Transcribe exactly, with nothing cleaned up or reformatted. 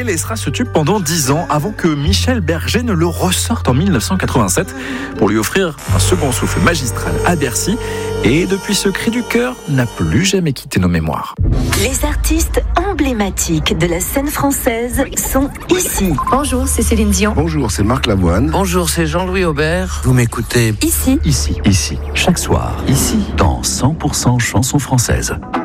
et laissera ce tube pendant dix ans avant que Michel Berger ne le ressorte en dix-neuf cent quatre-vingt-sept pour lui offrir un second souffle magistral à Bercy. Et depuis, ce cri du cœur n'a plus jamais quitté nos mémoires. Les artistes emblématiques de la scène française sont ici. Bonjour, c'est Céline Dion. Bonjour, c'est Marc Lavoine. Bonjour, c'est Jean-Louis Aubert. Vous m'écoutez Ici. Ici, ici, chaque soir, ici, dans cent pour cent chansons françaises.